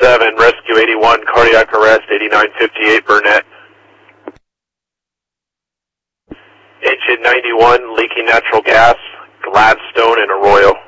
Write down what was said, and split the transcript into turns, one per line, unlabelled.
7, Rescue 81, cardiac arrest, 8958 Burnett. Engine 91, leaking natural gas, Gladstone and Arroyo.